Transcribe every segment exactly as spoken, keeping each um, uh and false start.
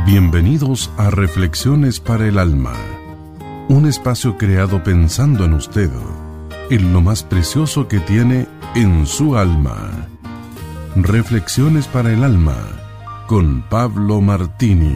Bienvenidos a Reflexiones para el Alma, un espacio creado pensando en usted, en lo más precioso que tiene en su alma. Reflexiones para el Alma, con Pablo Martini.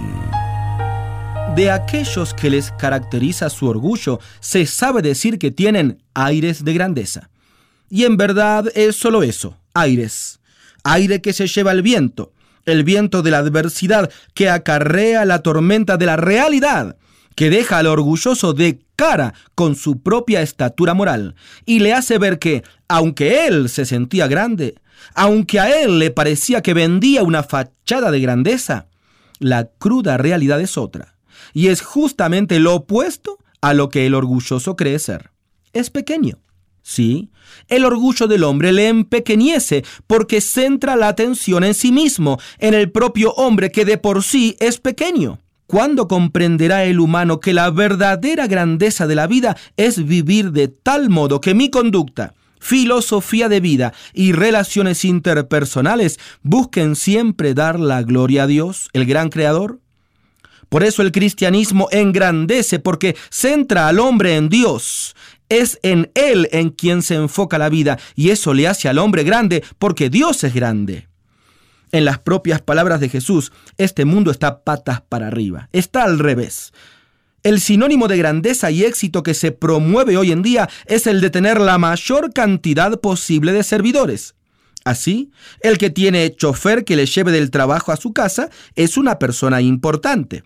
De aquellos que les caracteriza su orgullo, se sabe decir que tienen aires de grandeza. Y en verdad es solo eso, aires. Aire que se lleva el viento, el viento de la adversidad que acarrea la tormenta de la realidad, que deja al orgulloso de cara con su propia estatura moral y le hace ver que, aunque él se sentía grande, aunque a él le parecía que vendía una fachada de grandeza, la cruda realidad es otra, y es justamente lo opuesto a lo que el orgulloso cree ser. Es pequeño. Sí, el orgullo del hombre le empequeñece porque centra la atención en sí mismo, en el propio hombre que de por sí es pequeño. ¿Cuándo comprenderá el humano que la verdadera grandeza de la vida es vivir de tal modo que mi conducta, filosofía de vida y relaciones interpersonales busquen siempre dar la gloria a Dios, el gran creador? Por eso el cristianismo engrandece, porque centra al hombre en Dios. Es en Él en quien se enfoca la vida, y eso le hace al hombre grande, porque Dios es grande. En las propias palabras de Jesús, este mundo está patas para arriba, está al revés. El sinónimo de grandeza y éxito que se promueve hoy en día es el de tener la mayor cantidad posible de servidores. Así, el que tiene chofer que le lleve del trabajo a su casa es una persona importante.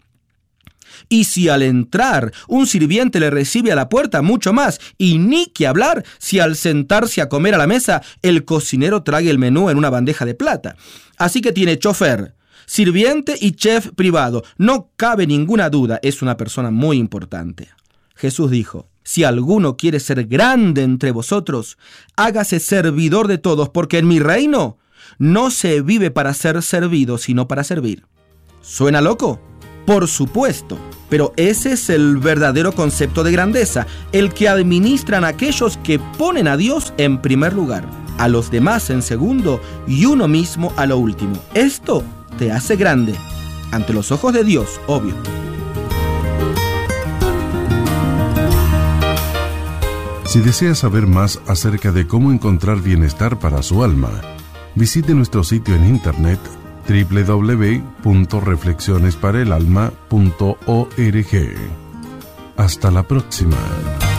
Y si al entrar un sirviente le recibe a la puerta, mucho más. Y ni que hablar si al sentarse a comer a la mesa el cocinero trae el menú en una bandeja de plata. Así que tiene chofer, sirviente y chef privado. No cabe ninguna duda, es una persona muy importante. Jesús dijo: si alguno quiere ser grande entre vosotros, hágase servidor de todos, porque en mi reino no se vive para ser servido, sino para servir. ¿Suena loco? Por supuesto, pero ese es el verdadero concepto de grandeza, el que administran aquellos que ponen a Dios en primer lugar, a los demás en segundo y uno mismo a lo último. Esto te hace grande, ante los ojos de Dios, obvio. Si desea saber más acerca de cómo encontrar bienestar para su alma, visite nuestro sitio en internet doble u doble u doble u punto reflexiones para el alma punto org. Hasta la próxima.